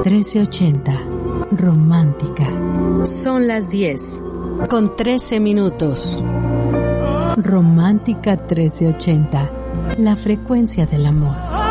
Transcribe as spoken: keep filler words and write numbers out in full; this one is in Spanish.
trece ochenta. Romántica. Son las diez con trece minutos. Romántica trece ochenta. La frecuencia del amor.